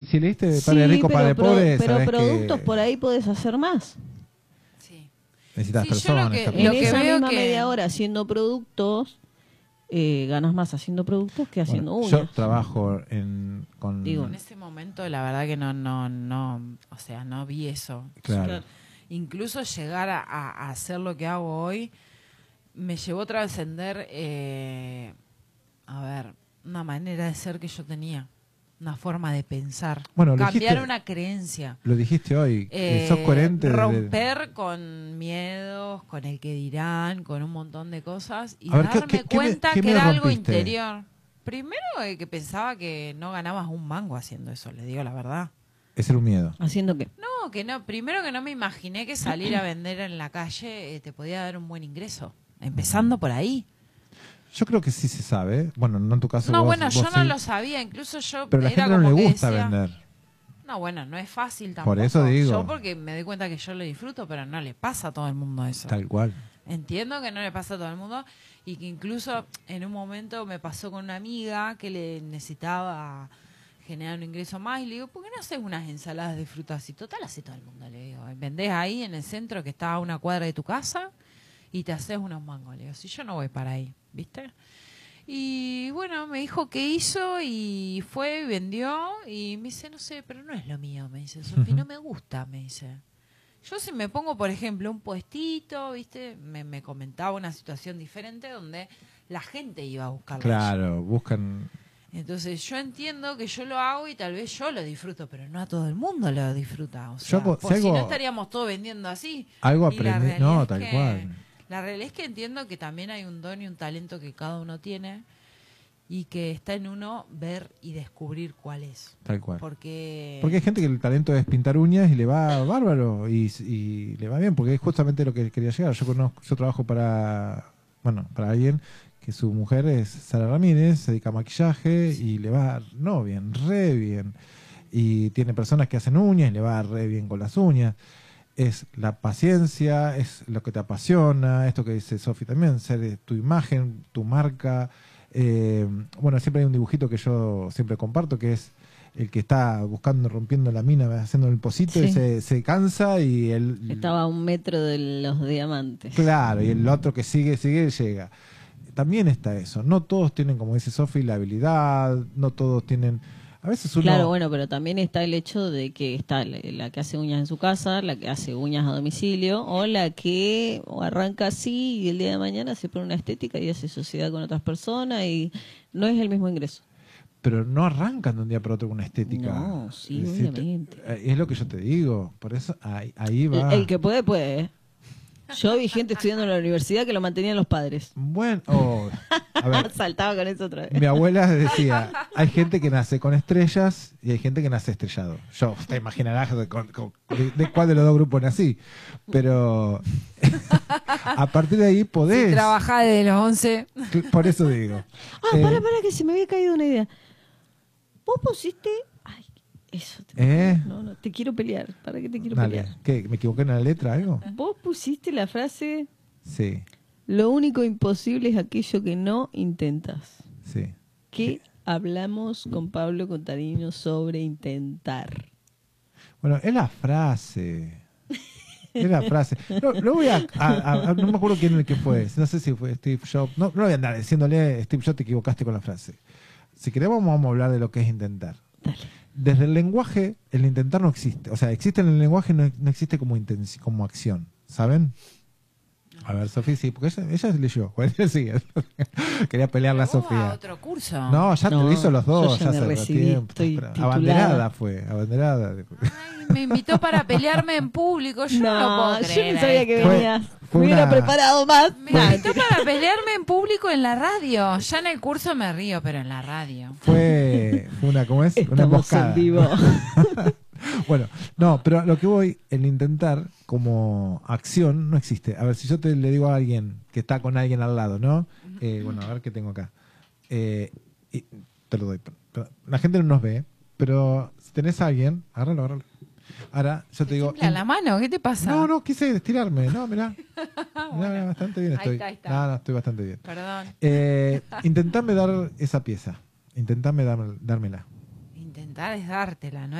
si leíste de Padre Rico, Padre Pobre, pero sabés productos que por ahí podés hacer más. Sí. necesitas Sí, yo personas. lo que- también. En Lo esa veo misma que- media hora haciendo productos, ganas más haciendo productos que haciendo Bueno, uñas. yo trabajo con... Digo, En ese momento, la verdad que no, o sea, no vi eso. Claro. Incluso llegar a hacer lo que hago hoy me llevó a trascender, a ver, una manera de ser que yo tenía, una forma de pensar, Bueno, lo cambiar dijiste- una creencia. Lo dijiste hoy, que sos coherente. Romper con miedos, con el que dirán, con un montón de cosas y A ver, darme cuenta qué que miedo era algo rompiste? interior. Primero que pensaba que no ganabas un mango haciendo eso, le digo la verdad. Ese era un miedo. ¿haciendo qué? No, que no, primero que no me imaginé que salir a vender en la calle te podía dar un buen ingreso. Empezando por ahí. Yo creo que sí se sabe. Bueno, no en tu caso. No, vos- bueno, vos yo no sí. lo sabía, incluso yo Pero a la era gente no como le que gusta decía, vender. no, bueno, no es fácil tampoco. Por eso digo. Yo porque me doy cuenta que yo lo disfruto, pero no le pasa a todo el mundo eso. Tal cual. Entiendo que no le pasa a todo el mundo y que incluso en un momento me pasó con una amiga que le necesitaba generar un ingreso más y le digo, ¿por qué no haces unas ensaladas de frutas? Y total hace todo el mundo, le digo. Vendés ahí en el centro que está a una cuadra de tu casa y te haces unos mangos, le digo. Si yo no voy para ahí, ¿viste? Y bueno, me dijo qué hizo y fue, vendió y me dice, no sé, pero no es lo mío, me dice, Sofi, no me gusta, me dice. Yo si me pongo, por ejemplo, un puestito, ¿viste? Me comentaba una situación diferente donde la gente iba a buscarlo. Claro, buscan... Entonces yo entiendo que yo lo hago y tal vez yo lo disfruto, pero no a todo el mundo lo disfruta. O sea, Yo, por si si algo- no estaríamos todos vendiendo así. Algo Y la aprendí. realidad No, es tal que- cual. La realidad es que entiendo que también hay un don y un talento que cada uno tiene y que está en uno ver y descubrir cuál es. Tal cual. Porque Porque hay gente que el talento es pintar uñas y le va bárbaro y le va bien, porque es justamente lo que quería llegar. Yo trabajo para alguien que su mujer es Sara Ramírez, se dedica a maquillaje y le va no bien, re bien. Y tiene personas que hacen uñas y le va re bien con las uñas. Es la paciencia, es lo que te apasiona, esto que dice Sofi también, ser tu imagen, tu marca. Bueno, siempre hay un dibujito que yo siempre comparto, que es el que está buscando, rompiendo la mina, haciendo el pocito Sí. y se cansa y él... Estaba a 1 metro de los diamantes. Claro, y el otro que sigue, llega. También está eso. No todos tienen, como dice Sofi, la habilidad, no todos tienen... A veces uno... Claro, bueno, pero también está el hecho de que está la que hace uñas en su casa, la que hace uñas a domicilio, o la que arranca así y el día de mañana se pone una estética y hace sociedad con otras personas y no es el mismo ingreso. Pero no arrancan de un día para otro con una estética. No, sí, Es decir, obviamente. Es lo que yo te digo. Por eso ahí va. El que puede, puede. ¿Eh? Yo vi gente estudiando en la universidad que lo mantenían los padres. Bueno, a ver, Saltaba con eso otra vez. mi abuela decía, hay gente que nace con estrellas y hay gente que nace estrellado. Yo, te imaginarás de cuál de los dos grupos nací. Pero a partir de ahí podés. trabajás desde los 11. Por eso digo. Para, que se me había caído una idea. Vos pusiste... Ay, eso. No, te quiero pelear. ¿Para qué te quiero Dale. pelear? ¿Qué? ¿Me equivoqué en la letra algo? Vos pusiste la frase... Sí, Lo único imposible es aquello que no intentas. sí. ¿Qué hablamos con Pablo Contarino sobre intentar? Bueno, es la frase. Es la frase. No, lo voy no me acuerdo quién fue. No sé si fue Steve Jobs. No voy a andar diciéndole, Steve Jobs, te equivocaste con la frase. Si queremos, vamos a hablar de lo que es intentar. Dale. Desde el lenguaje, el intentar no existe. O sea, existe en el lenguaje, no existe como acción. ¿Saben? A ver, Sofía, sí, porque ella leyó. Ella sigue. Quería pelear la Pero vos Sofía. a otro curso. No, ya te lo hizo los dos. yo ya me hace recibí, tiempo. estoy Pero titulada. abanderada fue, abanderada. Ay, me invitó para pelearme en público. Yo no, puedo yo creer. no sabía que Fue- venías. fue Me hubiera una- preparado más. Me invitó para pelearme en público en la radio. Ya en el curso me río, pero en la radio. Fue una, ¿cómo es? Una Estamos emboscada. en vivo. Bueno, no, pero lo que voy, el intentar como acción no existe. A ver, si yo le digo a alguien que está con alguien al lado, ¿no? Bueno, a ver qué tengo acá. Y te lo doy. Pero la gente no nos ve, pero si tenés a alguien, agárralo. Ahora, yo te digo... Tiembla la mano, ¿qué te pasa? No, quise estirarme. No, mirá. Mirá, bastante bien estoy. Ahí está. No, estoy bastante bien. Perdón. Intentame dar esa pieza. Intentame dármela. Intentar es dártela, ¿no?